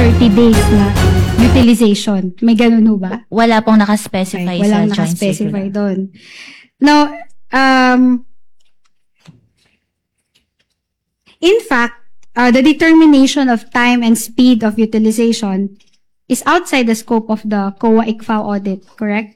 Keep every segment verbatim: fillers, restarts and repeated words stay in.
thirty days na utilization. May ganun ho ba? Wala pong nakaspecify Okay, walang sa joint nakaspecify circular. doon. Now, um, in fact, uh, the determination of time and speed of utilization is outside the scope of the C O A-I C F A O audit, correct?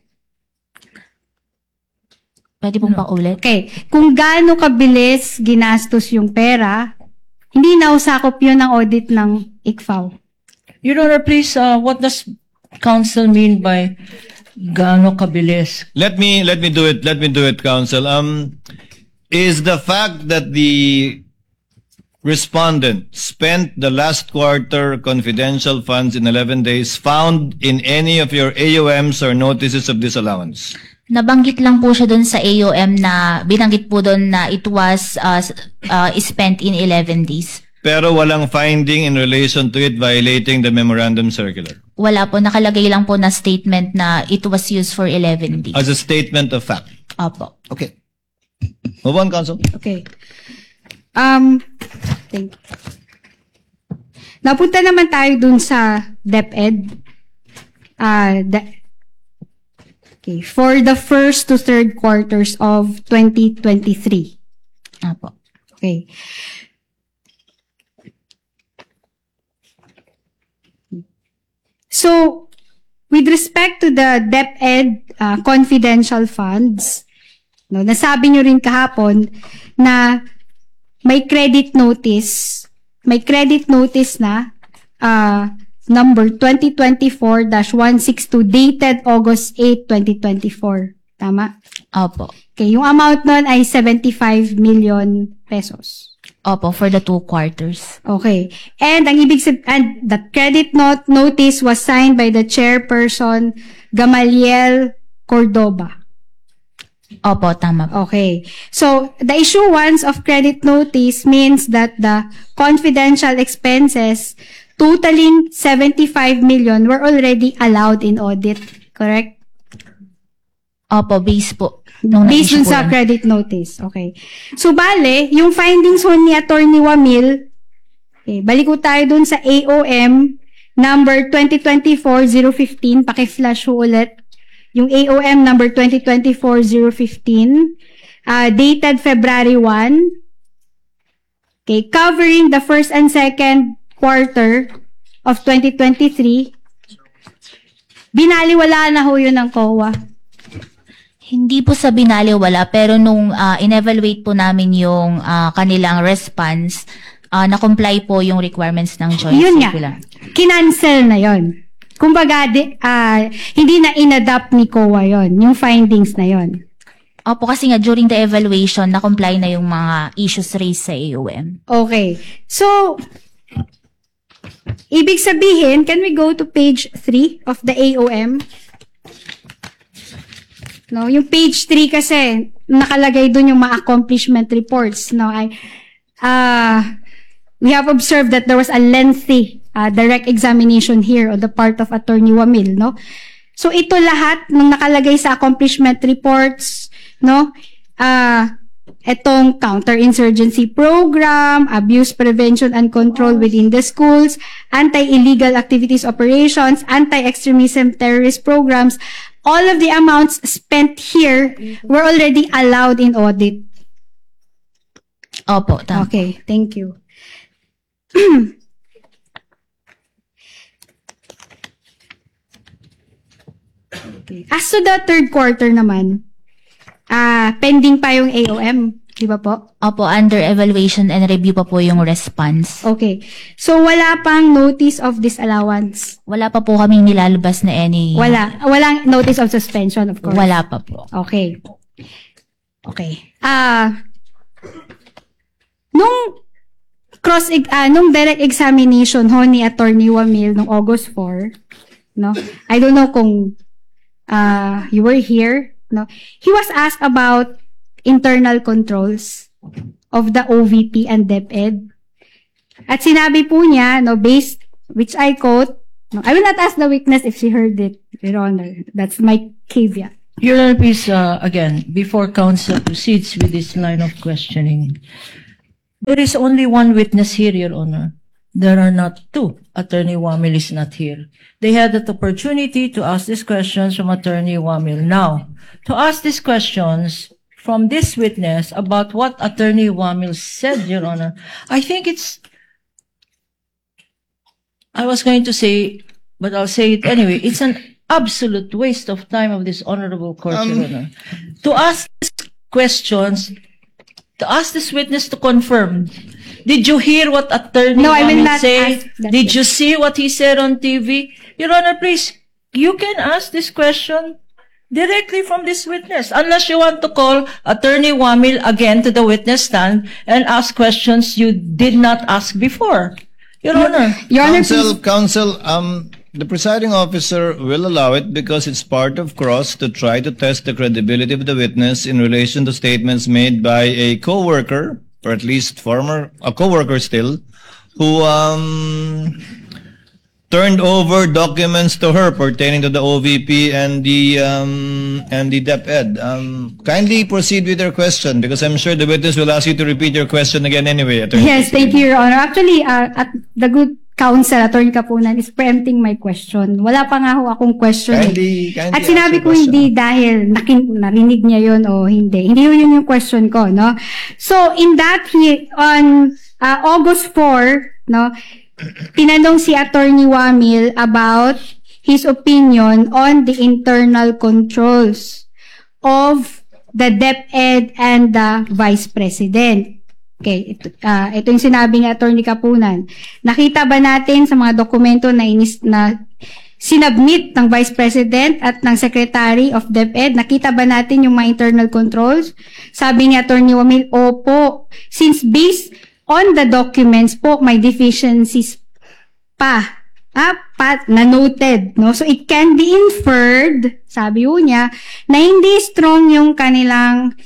Pwede pong paulit? Okay. Kung gaano kabilis ginastos yung pera, hindi na usakop yun ng audit ng I C F A O. Your Honor, please, uh, what does counsel mean by gaano kabilis? Let me let me do it. Let me do it, counsel. Um, is the fact that the respondent spent the last quarter confidential funds in eleven days found in any of your A O Ms or notices of disallowance? Nabanggit lang po siya doon sa A O M na binanggit po doon na it was uh, uh, spent in eleven days. Pero walang finding in relation to it violating the memorandum circular. Wala po, nakalagay lang po na statement na it was used for eleven days. As a statement of fact. Opo. Okay. Move on, counsel. Okay. Um, thank you. Napunta naman tayo dun sa DepEd. Uh, de- okay. For the first to third quarters of twenty twenty-three. Opo. Okay. So, with respect to the DepEd uh, confidential funds, no, nasabi nyo rin kahapon na may credit notice, may credit notice na uh, number twenty twenty-four dash one sixty-two dated August eighth, twenty twenty-four. Tama? Opo. Okay, yung amount nun ay seventy-five million pesos. Opo, for the two quarters. Okay. And ang ibig sabihin, and the credit note notice was signed by the chairperson Gamaliel Cordoba. Opo, tama po. Okay. So, the issuance of credit notice means that the confidential expenses totaling seventy-five million were already allowed in audit. Correct? Opo, base po. Nung Based na-issue dun po sa yun. credit notice. Okay. So, bale, yung findings ho ni Attorney Wamil, okay, balik ko tayo dun sa A O M number twenty twenty-four dash zero one five. Paki-flash ho ulit. Yung A O M number twenty twenty-four dash zero one five, uh, dated February first. Okay, covering the first and second quarter of twenty twenty-three. Binaliwala na ho yun ng C O A. Hindi po sa binaliwala, pero nung uh, in-evaluate po namin yung uh, kanilang response, uh, na-comply po yung requirements ng joint Yun nga. circular. Kinancel na yon. Kumbaga, di, ah, hindi na inadapt ni C O A yon, yung findings na yon. Opo, kasi nga during the evaluation, na-comply na yung mga issues raised sa A O M. Okay. So, ibig sabihin, can we go to page three of the A O M? No, yung page three kasi, nakalagay dun yung mga accomplishment reports. No, I, uh, we have observed that there was a lengthy uh, direct examination here on the part of Attorney Wamil, no? So, ito lahat ng nakalagay sa accomplishment reports, no? Uh, itong counterinsurgency program, abuse prevention and control within the schools, anti-illegal activities operations, anti-extremism terrorist programs, all of the amounts spent here were already allowed in audit. Opo, tama. Okay, thank you. Okay. As to the third quarter naman, ah pending pa yung A O M, di ba po? Opo, under evaluation and review pa po yung response. Okay. So, wala pang notice of disallowance. Wala pa po kaming nilalabas na any... Wala. Walang notice of suspension, of course. Wala pa po. Okay. Okay. Ah, nung cross ah, nung direct examination ho ni Attorney Wamil nung August fourth, no? I don't know kung uh, you were here, no? He was asked about internal controls of the O V P and DepEd. At sinabi po niya, no, based, which I quote, no, I will not ask the witness if she heard it, Your Honor. That's my caveat. Your Honor, please, uh, again, before counsel proceeds with this line of questioning, there is only one witness here, Your Honor. there are not two. Attorney Wamil is not here. They had the opportunity to ask these questions from Attorney Wamil. Now, to ask these questions from this witness about what Attorney Wamil said, Your Honor, I think it's, I was going to say, but I'll say it anyway, it's an absolute waste of time of this honorable court, Um, Your Honor. To ask these questions, to ask this witness to confirm, did you hear what Attorney No, I will Wamil not say? ask that Did question. you see what he said on T V? Your Honor, please, you can ask this question directly from this witness, unless you want to call Attorney Wamil again to the witness stand and ask questions you did not ask before. Your Honor, Your Honor, Counsel, please. counsel, um, the presiding officer will allow it because it's part of cross to try to test the credibility of the witness in relation to statements made by a co-worker, or at least former, a co-worker still, who, um, turned over documents to her pertaining to the O V P and the, um, and the DepEd. Um, kindly proceed with your question because I'm sure the witness will ask you to repeat your question again anyway, Attorney. Yes, thank you, Your Honor. Actually, uh, at the good counsel, Attorney Kapunan, is preempting my question. Wala pa nga ho akong question. eh. Kindly, kindly At sinabi answer ko question. hindi dahil nakin, narinig niya yun o hindi. Hindi yun yung question ko, no? So, in that, he, on uh, August fourth, no, tinanong si Attorney Wamil about his opinion on the internal controls of the DepEd and the Vice President. Okay, ito, ah, ito yung sinabi ni Attorney Kapunan. Nakita ba natin sa mga dokumento na, inis, na sinubmit ng Vice President at ng Secretary of DepEd, nakita ba natin yung mga internal controls? Sabi ni Attorney Wamil, opo. Since based on the documents po, may deficiencies pa. Ah, pa, na noted, no? So, it can be inferred, sabi ho niya, na hindi strong yung kanilang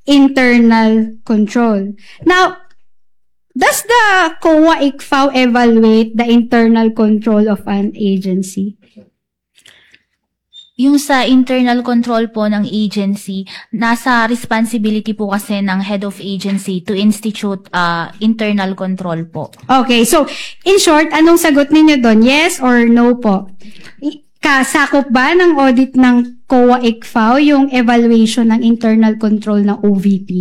internal control. Now, does the C O A I C F A O evaluate the internal control of an agency? Yung sa internal control po ng agency, nasa responsibility po kasi ng head of agency to institute uh, internal control po. Okay, so, in short, anong sagot ninyo doon? Yes or no po? I- Kasakop ba ng audit ng C O A I C F A O yung evaluation ng internal control ng O V P?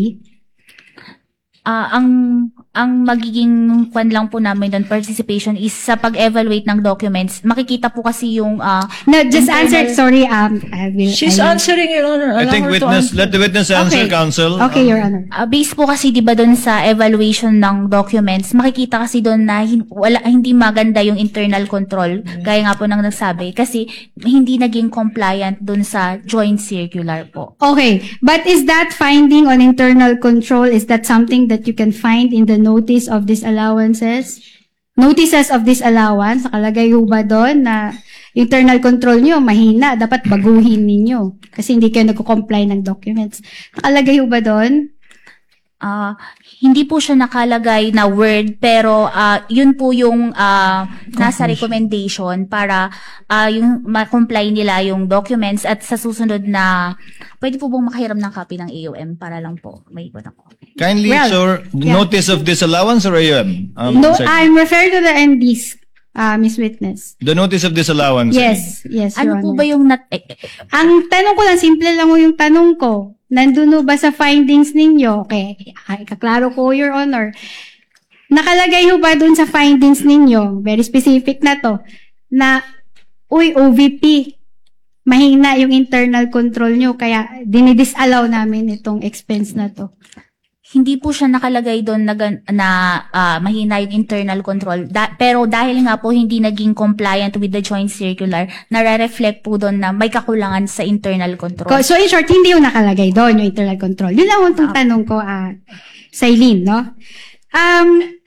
Ah, ang ang magiging kwan lang po namin doon, participation is sa pag-evaluate ng documents. Makikita po kasi yung uh, No, just internal- answer. Sorry, um, I will. she's I will- answering, Your Honor. I Allow think her to witness, answer. let the witness answer, Okay. counsel. Okay, Um, Your Honor. Uh, based po kasi 'di ba doon sa evaluation ng documents, makikita kasi doon na hin- wala hindi maganda yung internal control, gaya nga po nang nagsabi kasi hindi naging compliant doon sa joint circular po. Okay, but is that finding on internal control, is that something that you can find in the notice of disallowances? Notices of disallowance, nakalagay ho ba doon na internal control nyo mahina, dapat baguhin ninyo kasi hindi kayo nagko-comply ng documents. Nakalagay ho ba doon? Ah, hindi po siya nakalagay na word pero ah, yun po yung ah, nasa recommendation para ah, yung ma-comply nila yung documents at sa susunod na pwede po bang makahiram ng copy ng A O M para lang po may ikot ako. Kindly, Well, sir, yeah. notice of disallowance or A U M? Um, No, sir, I'm referring to the N Ds, uh, Miss Witness. the notice of disallowance. Yes, yes, Your Ano po Honor. ba yung nat eh, eh, Ang tanong ko lang, simple lang ho yung tanong ko. Nandun ho ba sa findings ninyo? Okay, ay, kaklaro ko, Your Honor. Nakalagay ho ba dun sa findings ninyo, very specific na to, na, uy, O V P, mahina yung internal control nyo, kaya dinidisallow namin itong expense na to. hindi po siya nakalagay doon na, gan- na ah, mahina yung internal control. Da- pero dahil nga po hindi naging compliant with the joint circular, nare-reflect po doon na may kakulangan sa internal control. Ko- So, in short, hindi yung nakalagay doon, yung internal control. Yun lang yung itong tanong ko, ah, Sailin, no? Um,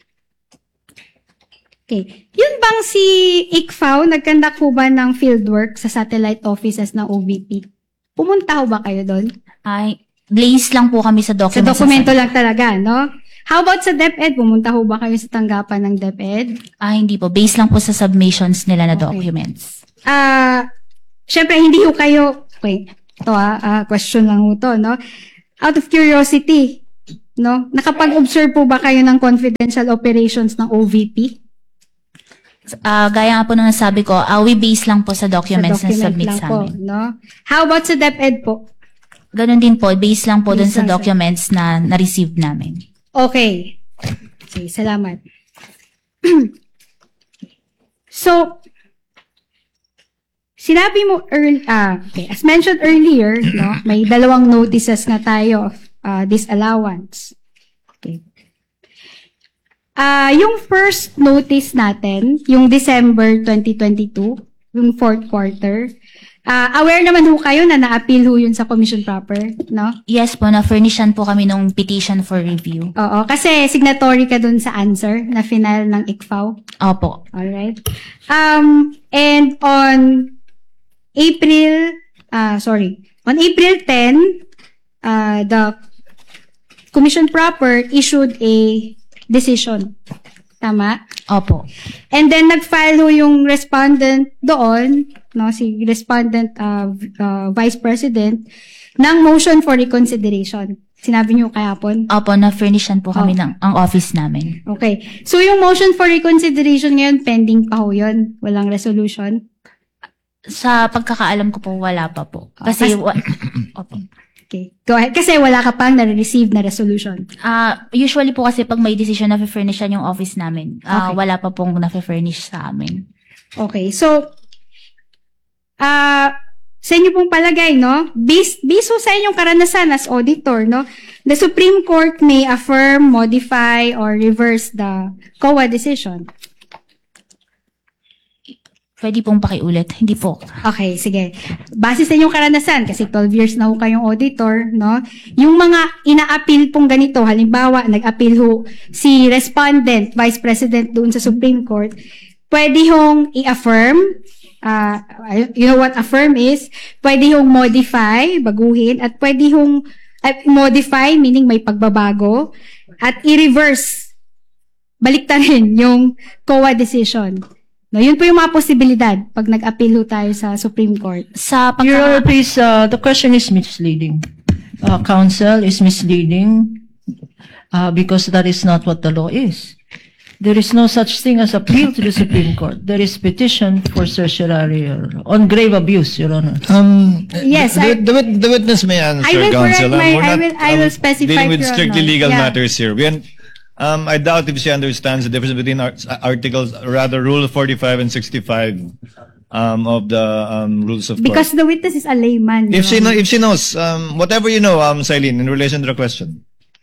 okay. Yun bang si I C F A O, nagkandak po ba ng fieldwork sa satellite offices ng O V P? Pumunta ho ba kayo doon? Ay, blaze lang po kami sa Sa documents. dokumento lang talaga, no? How about sa DepEd? Pumunta ho ba kayo sa tanggapan ng DepEd? Ah, hindi po. Based lang po sa submissions nila na Okay. documents. Ah, syempre, hindi ho kayo, okay, ito ah, ah, question lang ho to, no? Out of curiosity, no? Nakapag-observe po ba kayo ng confidential operations ng O V P? Ah, gaya nga po nung nasabi ko, ah, we base lang po sa documents Sa na submit lang sa po, amin. no? How about sa DepEd po? Ganon din po, base lang po dun Base sa lang sa- documents na na-receive namin. Okay. Okay, salamat. So, sinabi mo early, ah, okay, as mentioned earlier, no, may dalawang notices na tayo of uh, disallowance. Okay. Ah, yung first notice natin, yung December twenty twenty-two, yung fourth quarter, ah, aware naman ho kayo na na-appeal ho yun sa Commission Proper, no? Yes po, na-furnishan po kami nung petition for review. Oo, kasi signatory ka dun sa answer na final ng I C F A O. Opo. Alright. Um, and on April, uh, sorry, on April tenth, uh, the Commission Proper issued a decision. Tama? Opo. And then nag-file ho yung respondent doon, no, si respondent uh, uh, Vice President, ng motion for reconsideration. Sinabi niyo kahapon? Opo, na-furnishan po kami Oh. ng ang office namin. Okay. So yung motion for reconsideration ngayon, pending pa ho yun? Walang resolution? Sa pagkakaalam ko po, wala pa po. Kasi, kas- wa- Opo. Okay. Go ahead. Kasi wala ka pang na-receive na resolution. Ah, usually po kasi pag may decision na furnishan yung office namin, ah, Okay. wala pa pong na-furnish sa amin. Okay. So, ah, sa inyo pong palagay, no? Based, based ho sa inyong karanasan as auditor, no? The Supreme Court may affirm, modify, or reverse the C O A decision. Pwede pong pakiulit. Hindi po. Okay, sige. Base sa inyong karanasan, kasi twelve years na ho kayong auditor, no? Yung mga ina-appeal pong ganito, halimbawa, nag-appeal ho si respondent, vice president doon sa Supreme Court, pwede hong i-affirm, uh, you know what affirm is, pwede hong modify, baguhin, at pwede hong uh, modify, meaning may pagbabago, at i-reverse, baliktarin yung C O A decision. No, yun po yung mga posibilidad pag nag-appeal ho tayo sa Supreme Court. Sa Your Honor, pagka... please, uh, the question is misleading. Uh, counsel is misleading uh, because that is not what the law is. There is no such thing as appeal to the Supreme Court. There is petition for certiorari on grave abuse, Your Honor. Um, Yes, the, I- the, wit- the witness may answer, I will correct counsel. Um, my- we're I not, will- I will um, specify, dealing with Your strictly Honor. legal Yeah. matters here. We, um, I doubt if she understands the difference between ar- articles, rather Rule forty-five and sixty-five um, of the um, rules of Because court. the witness is a layman. If she Your know, Honor. if she knows, um, whatever you know, um, Silene, in relation to the question.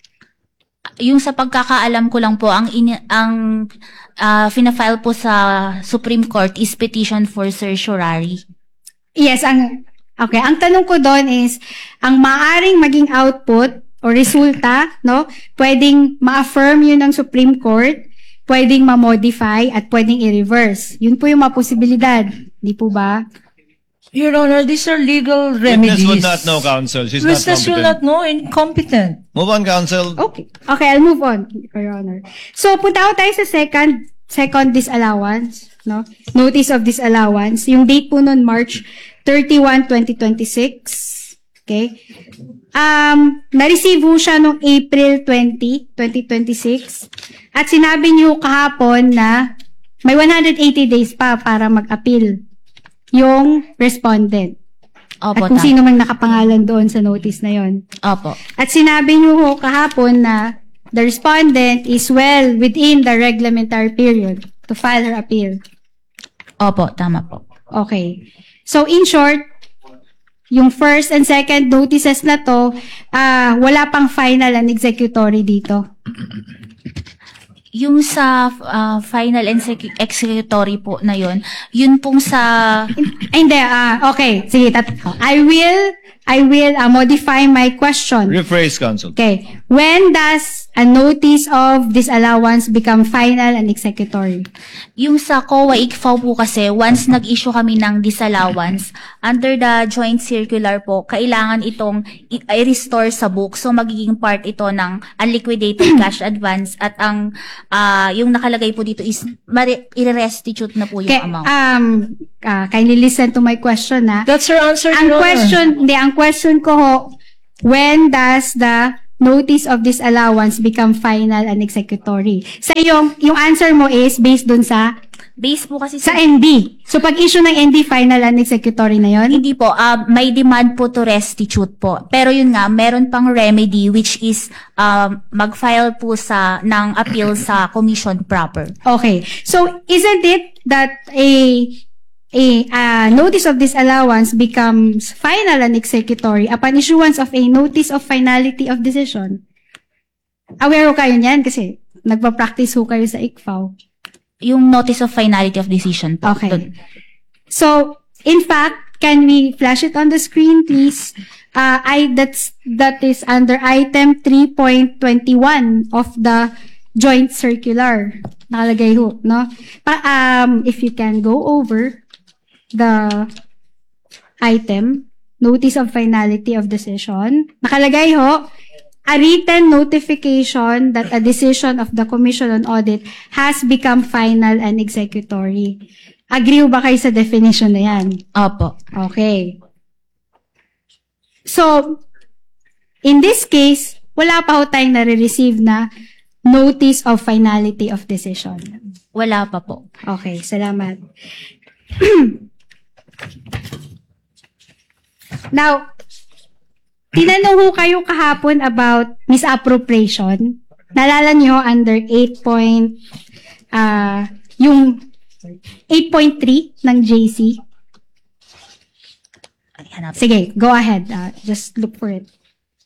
Yung sa pagkakaalam ko lang po, ang ini, ang ah, fina-file po sa Supreme Court is petition for certiorari. Yes, ang okay, ang tanong ko doon is ang maaring maging output o resulta, no? Pwedeng ma-affirm 'yun ng Supreme Court, pwedeng ma-modify at pwedeng i-reverse. 'Yun po yung mga posibilidad, di po ba? Your Honor, these are legal Witness remedies. would not know, counsel. She's not Witness will competent. not know, incompetent. Move on, counsel. Okay. Okay, I'll move on, Your Honor. So, punta ako tayo sa second second disallowance, no? Notice of disallowance. Yung date po nun, March thirty-first, twenty twenty-six. Okay? Um, na-receive ho siya noong April twentieth, twenty twenty-six. At sinabi niyo kahapon na may one hundred eighty days pa para mag-appeal yung respondent. Opo, At kung tama. sino mang nakapangalan doon sa notice na yon. Opo. At sinabi niyo ho kahapon na the respondent is well within the reglementary period to file her appeal. Opo, tama po. Okay. So, in short, yung first and second notices na to, ah wala pang final and executory dito. Yung sa ah, final and sec- executory po na yun, yun pong sa... Ay, hindi, ah okay. Sige, tat I will, I will ah, modify my question. Rephrase, counsel. Okay. When does a notice of disallowance become final and executory? Yung sa C O A I C F A O po kasi, once nag-issue kami ng disallowance, under the joint circular po, kailangan itong i- i-restore sa book. So, magiging part ito ng unliquidated cash advance at ang ah, yung nakalagay po dito is mari- i-restitute na po yung Okay, amount. um, ah, kindly listen to my question, na. That's her answer, Ang Your Honor. question, hindi, ang question ko ho, when does the notice of disallowance become final and executory? Sa yung, yung answer mo is based dun sa Base po kasi Sa sa... N D. So, pag-issue ng N D, final and executory na yon. Hindi po, ah, may demand po to restitute po. Pero yun nga, meron pang remedy which is um, mag-file po sa ng appeal sa commission proper. Okay. So, isn't it that a a uh, notice of disallowance becomes final and executory upon issuance of a notice of finality of decision? Aware ho kayo niyan kasi nagpa-practice ho kayo sa I C F A O. Yung notice of finality of decision po. Okay. Dun. So, in fact, can we flash it on the screen, please? Uh, I that's that is under item three point twenty-one of the joint circular. Nakalagay ho, no? Pa, um, if you can go over the item, notice of finality of decision. Nakalagay ho, a written notification that a decision of the Commission on Audit has become final and executory. Agree ba kayo sa definition na yan? Opo. Okay. So, in this case, wala pa ho tayong nare-receive na notice of finality of decision. Wala pa po. Okay, salamat. Now, tinanong ho kayo kahapon about misappropriation. Nalala niyo under eight point, uh, yung eight point three ng J C. Ay, hanap. Sige, go ahead. Uh, just look for it.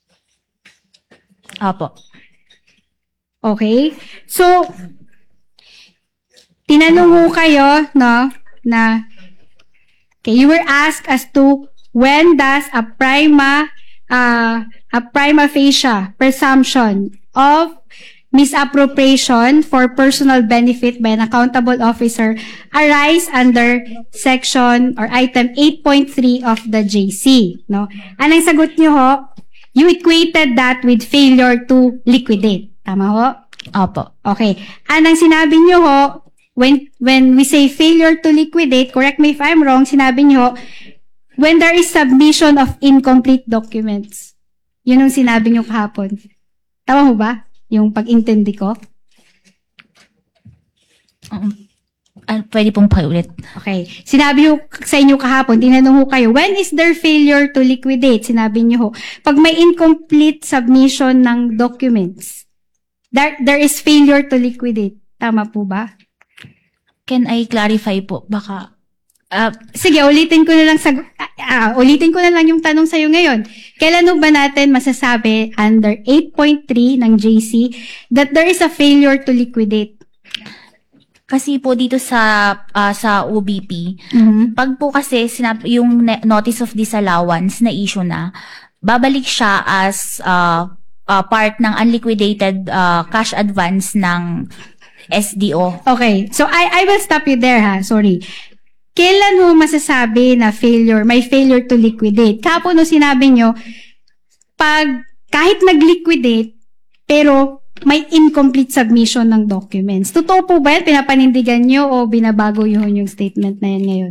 Opo. Okay? So, tinanong ho kayo, no, na, okay, you were asked as to when does a prima uh, a prima facie presumption of misappropriation for personal benefit by an accountable officer arise under section or item eight point three of the J C, no? Anong sagot niyo ho? You equated that with failure to liquidate. Tama ho? Opo. Okay. Anong sinabi niyo ho, when when we say failure to liquidate, correct me if I'm wrong, sinabi niyo ho, when there is submission of incomplete documents. Yun ang sinabi niyo kahapon. Tama ho ba? Yung pag-intindi ko? Um, ah, pwede pong paulit. Okay. Sinabi ho sa inyo kahapon, tinanong ho kayo, when is there failure to liquidate? Sinabi niyo ho, pag may incomplete submission ng documents, there, there is failure to liquidate. Tama po ba? Can I clarify po? Baka... Uh, Sige, ulitin ko na lang sa ah, ah, ulitin ko na lang yung tanong sa iyo ngayon. Kailan ho ba natin masasabi under eight point three ng J C that there is a failure to liquidate? kasi po dito sa ah, sa O B P, Mhm. pag po kasi sinap yung ne- notice of disallowance na issue na, babalik siya as ah, ah, part ng unliquidated ah, cash advance ng S D O. Okay. So I I will stop you there ha. Sorry. Kailan mo masasabi na failure, may failure to liquidate? Kapon no sinabi nyo, pag kahit nag-liquidate, pero may incomplete submission ng documents. Totoo po ba yan? Pinapanindigan nyo o binabago yun yung statement na yan ngayon?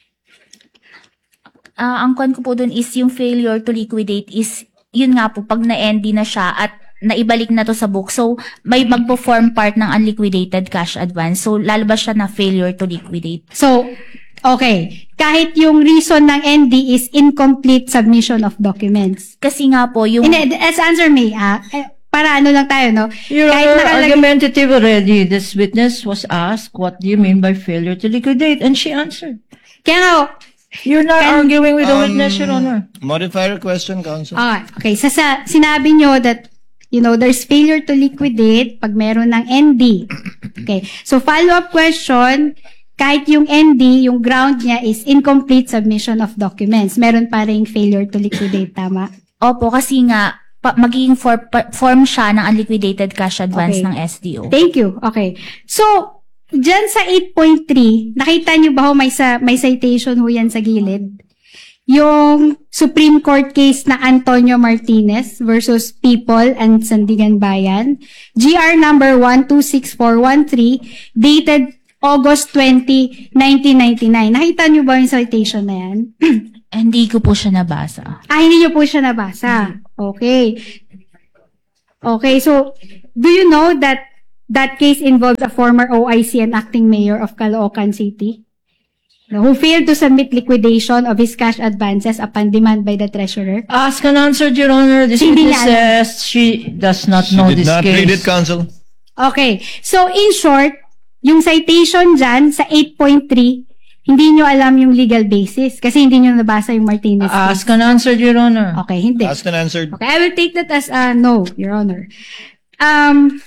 Ah, ang kwan ko po dun is yung failure to liquidate is, yun nga po, pag na-N D na siya at naibalik na to sa book. So, may magpo-form part ng unliquidated cash advance. So, lalabas siya na failure to liquidate. So, okay. Kahit yung reason ng N D is incomplete submission of documents. Kasi nga po, yung... Hindi, let's answer me. Ah, Eh, para ano lang tayo, no? Your Kahit Honor, nakalagay- argumentative already. This witness was asked, what do you mean by failure to liquidate? And she answered. Kaya nga, You're not Can- arguing with the Um, witness, Your Honor. Modify your question, counsel. ah, okay. Sa, sa, sinabi nyo that, you know, there's failure to liquidate pag meron ng N D. Okay. So, follow-up question, kahit yung N D, yung ground niya is incomplete submission of documents. Meron pa rin failure to liquidate, tama? Opo, kasi nga, pa, magiging for, pa- form siya ng unliquidated cash advance Okay. ng S D O. Thank you. Okay. So, dyan sa eight point three, nakita nyo ba ho may, sa, may citation ho yan sa gilid? Yung Supreme Court case na Antonio Martinez versus People and Sandigan Bayan, G R number one two six four one three, dated August twentieth, nineteen ninety-nine. Nakita nyo ba yung citation na yan? Hindi ko po siya nabasa. Ah, hindi nyo po siya nabasa. Okay. Okay, so, do you know that that case involves a former O I C and acting mayor of Caloocan City, who failed to submit liquidation of his cash advances upon demand by the treasurer. Ask and answer, Your Honor. This Hindi witness niya alam. says she does not She know did this not case. read it, counsel. Okay. So, in short, yung citation dyan sa eight point three, hindi nyo alam yung legal basis kasi hindi nyo nabasa yung Martinez case. Ask and answer, Your Honor. Okay, hindi. Asked and answered. Okay, I will take that as a no, Your Honor. Um,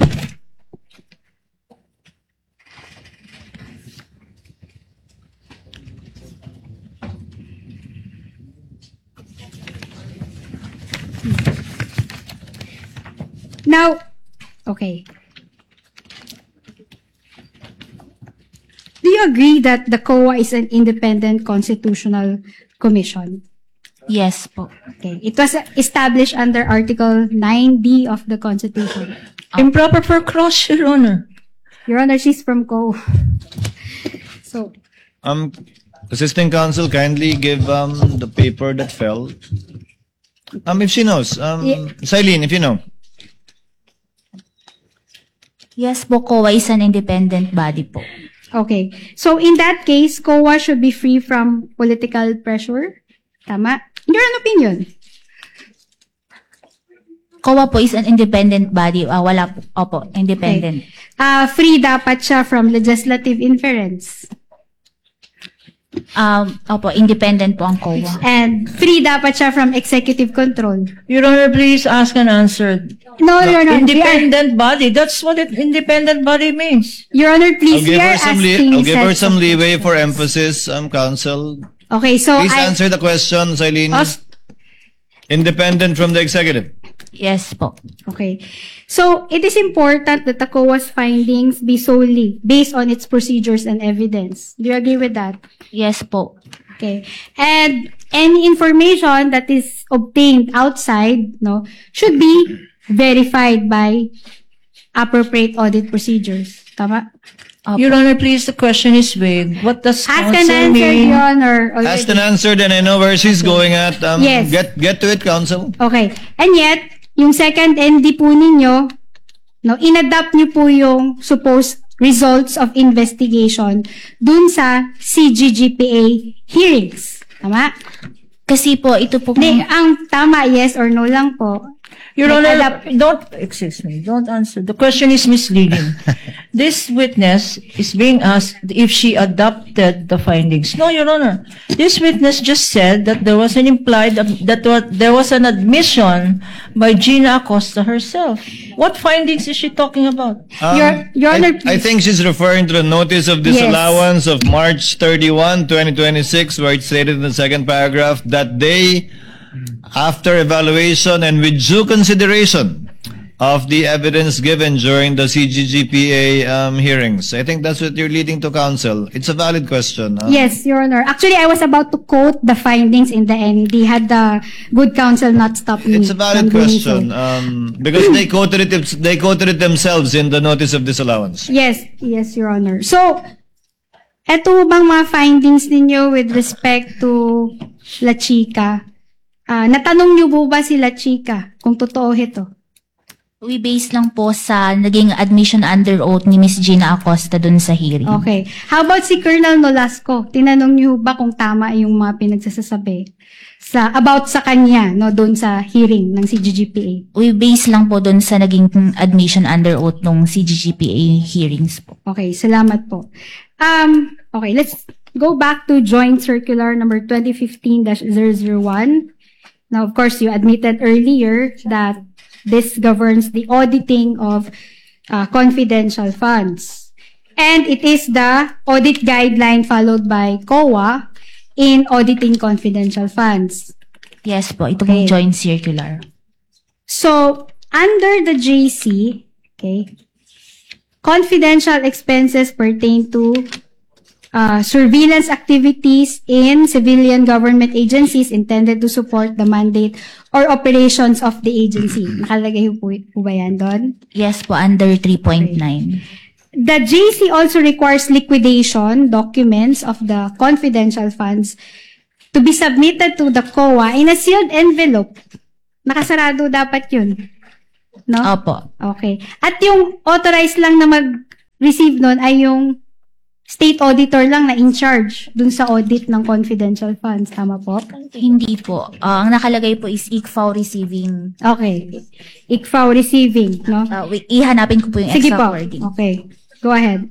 now, okay. Do you agree that the C O A is an independent constitutional commission? Yes po. Okay. It was established under Article nine D of the Constitution. Improper for cross, Your Honor. Your Honor, she's from C O A. So, Um, assisting counsel, kindly give um the paper that fell. Um, if she knows. Um, Yeah. Silene, if you know. Yes po, C O A is an independent body po. okay. So, in that case, C O A should be free from political pressure. Tama? In your own opinion. C O A po is an independent body. Ah, wala po. Opo, independent. Uh, free dapat siya from legislative inference. Um, opo, independent po ang C O A. And free dapat siya from executive control. Your Honor, please ask and answer. No, Your Honor. we are- Independent body. That's what it, independent body means. Your Honor, I'll please, give we are her some, asking le- I'll give her sets some of leeway questions. for emphasis, um, counsel. Okay, so Please I... answer the question, Silene. Ask, Independent from the executive. Yes po. Okay. So, it is important that the C O A's findings be solely based on its procedures and evidence. Do you agree with that? Yes po. Okay. And any information that is obtained outside, no, should be verified by appropriate audit procedures. Tama? Opo. Your Honor, please, the question is vague. What does Ask and counsel answer, mean? Your Honor. already. Asked and answered, and I know where she's going at. Um, Yes. Get get to it, counsel. Okay. And yet, yung second N D po ninyo, no, inadapt niyo po yung supposed results of investigation dun sa C G G P A hearings. Tama? Kasi po, ito po, Hindi, ang tama, yes or no lang po. Your Like, Honor, adapt- don't, excuse me, don't answer. The question is misleading. This witness is being asked if she adopted the findings. No, Your Honor. This witness just said that there was an implied, that wa- there was an admission by Gina Acosta herself. What findings is she talking about? Um, Your- Your Honor, I, I please. think she's referring to the notice of disallowance of March thirty-first, twenty twenty-six, where it stated in the second paragraph that they, after evaluation and with due consideration of the evidence given during the C G G P A um, hearings. I think that's what you're leading to, counsel. It's a valid question. Um, Yes, Your Honor. Actually, I was about to quote the findings in the N D had the good counsel not stopped me. It's a valid from doing question so. um, because they quoted it. They quoted it themselves in the notice of disallowance. Yes, yes, Your Honor. So, eto bang mga findings ninyo with respect to La Chica? Ah, natanong niyo po ba si La Chica kung totoo ito? we base lang po sa naging admission under oath ni Miss Gina Acosta dun sa hearing. Okay. How about si Colonel Nolasco? Tinanong niyo ba kung tama yung mga pinagsasasabi sa about sa kanya no doon sa hearing ng C G G P A? We base lang po dun sa naging admission under oath ng C G G P A hearings po. Okay, salamat po. Um, okay, let's go back to Joint Circular number twenty fifteen dash zero zero one. Now, of course, you admitted earlier that this governs the auditing of uh, confidential funds. And it is the audit guideline followed by C O A in auditing confidential funds. Yes po, ito Okay. pong joint circular. So, under the J C, okay, confidential expenses pertain to uh, surveillance activities in civilian government agencies intended to support the mandate or operations of the agency. Nakalagay po, po ba yan doon? Yes po, under three point nine. The J C also requires liquidation documents of the confidential funds to be submitted to the C O A in a sealed envelope. Nakasarado dapat yun. no? Opo. Okay. At yung authorized lang na mag-receive nun ay yung state auditor lang na in charge dun sa audit ng confidential funds. Tama po? Hindi po. Ah, ang nakalagay po is I C F A O receiving. Okay. I C F A O receiving, no? Ah, wait, ihanapin ko po yung Sige exact po. wording. Okay. Go ahead.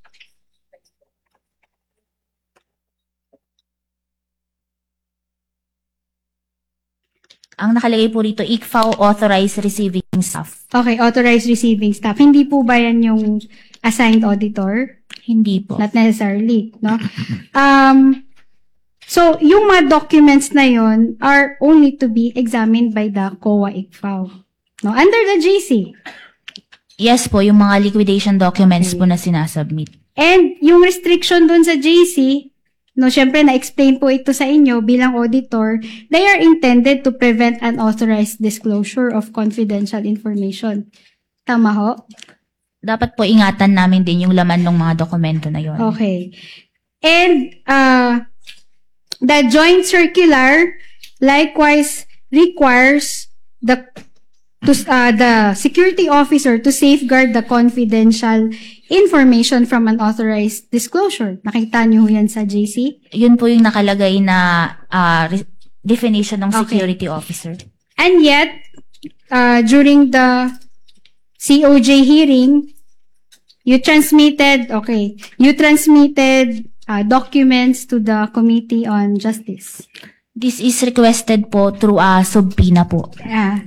Ang nakalagay po rito, I C F A O authorized receiving staff. Okay, authorized receiving staff. Hindi po ba yan yung assigned auditor? Hindi po. Not necessarily, no? Um, so, yung mga documents na yon are only to be examined by the C O A I C F A O. No? Under the G C. Yes po, yung mga liquidation documents po na sinasubmit. And yung restriction dun sa G C, no, syempre na-explain po ito sa inyo bilang auditor, they are intended to prevent unauthorized disclosure of confidential information. Tama ho? Dapat po ingatan namin din yung laman ng mga dokumento na yon. Okay. And uh, the joint circular likewise requires the to uh, the security officer to safeguard the confidential information from unauthorized disclosure. Nakita niyo yan sa J C? Yun po yung nakalagay na ah, re- definition ng Okay. security officer. And yet, uh, during the C O J hearing, you transmitted, okay, you transmitted uh, documents to the Committee on Justice. This is requested po through a subpoena po. Yeah.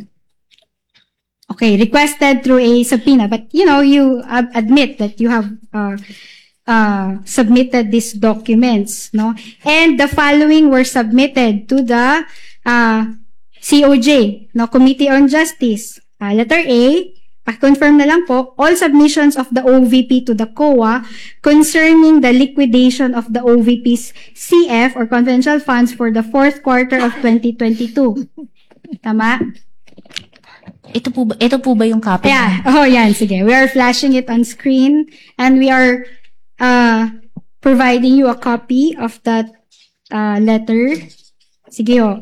Okay, requested through a subpoena, but you know, you uh, admit that you have uh, uh, submitted these documents, no? And the following were submitted to the uh, C O J, no? Committee on Justice. Uh, letter A, pa-confirm na lang po, all submissions of the O V P to the C O A concerning the liquidation of the O V P's C F or confidential funds for the fourth quarter of twenty twenty-two. Tama? Ito po ba, ito po ba yung copy? Yeah. Oh, yan. Sige. We are flashing it on screen and we are uh, providing you a copy of that uh, letter. Sige ho.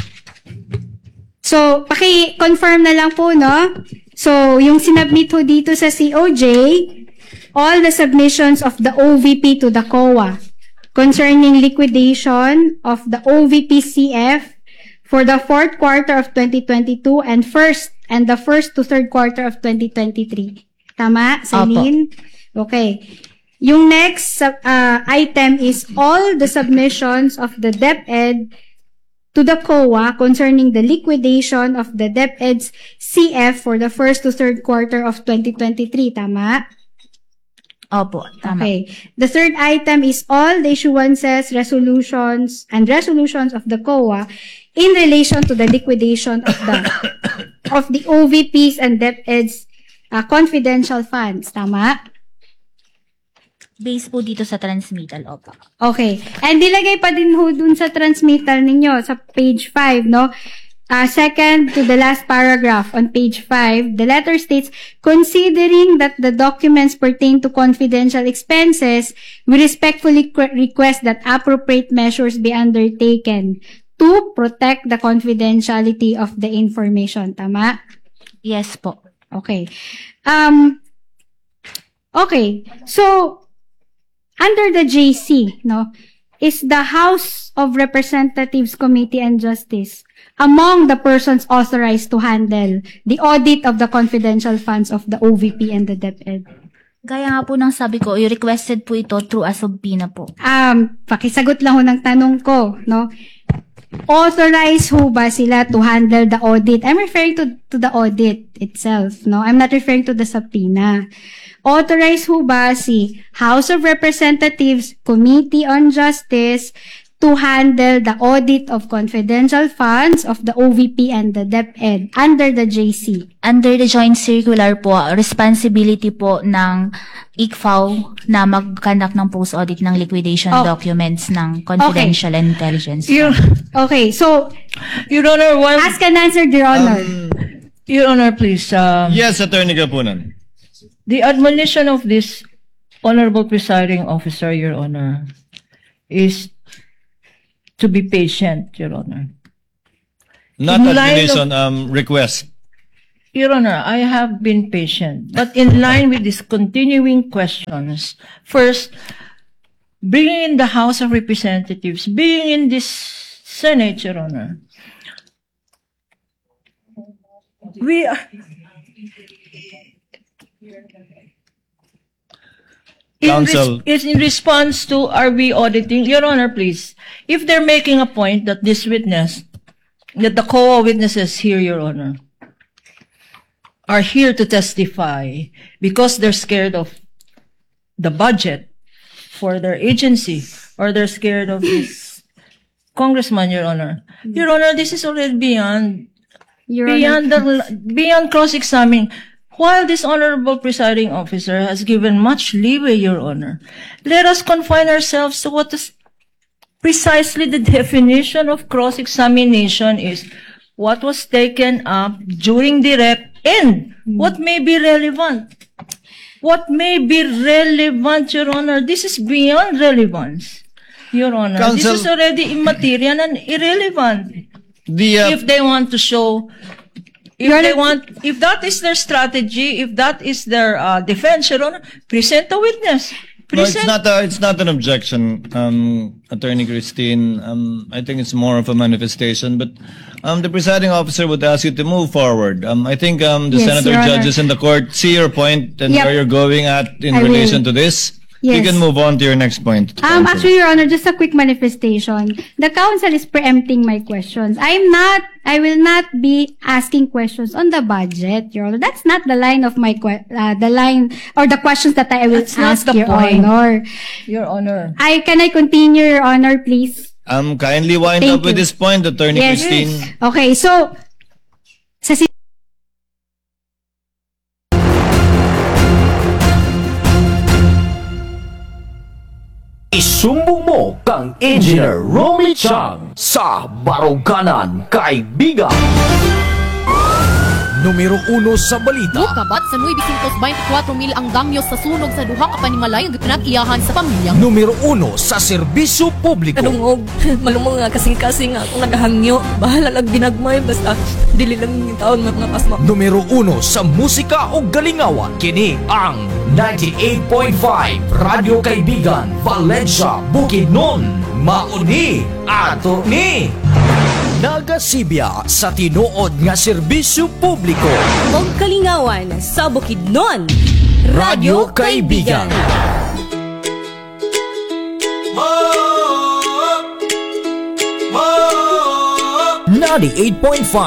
So, paki-confirm na lang po, no? So, yung sinubmit ho dito sa C O J, all the submissions of the O V P to the C O A concerning liquidation of the O V P C F for the fourth quarter of twenty twenty-two and first and the first to third quarter of twenty twenty-three. Tama, Celine? Okay. Yung next sub- uh, item is all the submissions of the DepEd to the C O A concerning the liquidation of the DepEd's C F for the first to third quarter of twenty twenty-three. Tama? Opo, tama. Okay. The third item is all the issuances, resolutions, and resolutions of the C O A in relation to the liquidation of the of the O V Ps and DepEd's uh, confidential funds. Tama? Base po dito sa transmittal, opo. Okay. And nilagay pa din ho dun sa transmittal ninyo sa page five, no? Uh, second to the last paragraph on page five, the letter states, considering that the documents pertain to confidential expenses, we respectfully qu- request that appropriate measures be undertaken to protect the confidentiality of the information. Tama? Yes po. Okay. Um, okay. So, under the J C, no, is the House of Representatives Committee on Justice among the persons authorized to handle the audit of the confidential funds of the O V P and the DepEd. Gaya nga po ng sabi ko, you requested po ito through a subpoena po. Um, pakisagot lang ho ng tanong ko, no? Authorized ho ba sila to handle the audit? I'm referring to, to the audit itself, no? I'm not referring to the subpoena. Authorized ho ba si House of Representatives Committee on Justice to handle the audit of confidential funds of the O V P and the DepEd under the J C? Under the joint circular po, responsibility po ng I C F A O na mag-conduct ng post-audit ng liquidation Oh. documents ng confidential intelligence. Your, Okay, so Your Honor, one, ask and answer, Your Honor. Your Honor, please. Um, Yes, Attorney Gapunan. The admonition of this honorable presiding officer, Your Honor, is to be patient, Your Honor. Not In line admonition, um, request. Your Honor, I have been patient, but in line with these continuing questions, first, being in the House of Representatives, being in this Senate, Your Honor, we are... In, Counsel. res- in response to are we auditing, Your Honor, please, if they're making a point that this witness, that the C O A witnesses here, Your Honor, are here to testify because they're scared of the budget for their agency or they're scared of this congressman, Your Honor. Your Honor, this is already beyond Your beyond Honor, the beyond cross-examining. While this honorable presiding officer has given much leeway, Your Honor, let us confine ourselves to what is precisely the definition of cross-examination is. What was taken up during direct and what may be relevant. What may be relevant, Your Honor. This is beyond relevance, Your Honor. Counsel- This is already immaterial and irrelevant. The, uh, If they want to show, if Your they Honor- want, if that is their strategy, if that is their uh, defense, Your Honor, present a witness. no, it's Present. not a, it's not an objection, um, Attorney Christine. Um, I think it's more of a manifestation, but, um, the presiding officer would ask you to move forward. Um, I think, um, the Yes, senator Your Honor. judges in the court see your point and Yep. where you're going at in I will. relation to this. You Yes. can move on to your next point. Um, Counsel. actually, Your Honor, just a quick manifestation. The council is preempting my questions. I'm not, I will not be asking questions on the budget, Your Honor. That's not the line of my, que- uh, the line, or the questions that I will That's not ask, the Your point. Honor. Your Honor. I, can I continue, Your Honor, please? Um, kindly wind Thank up with you. this point, Attorney Yes. Christine. Okay, so, sa si- Isumbong mo kang Engineer Romy Chang sa Baruganan Kaibigan. Numero uno sa balita. Mukabat sa nueve twenty-four mil ang damyo sa sunog sa duha ka panimalay nga pinag-iyahan sa pamilya. Numero uno sa serbisyo publiko. Kadungog, malumong nga kasing-kasing nga kung nagahangyo. Bahala lang ginagmay, basta dili lang yung taon mga pasma. Numero uno sa musika o galingawan. Kini ang ninety-eight point five Radio Kaibigan, Valencia, Bukidnon. Mauni, ato ni Nagasibya sa tinuod nga serbisyo publiko. Og kalingawan sa Bukidnon. Radio Kaibigan. ninety-eight point five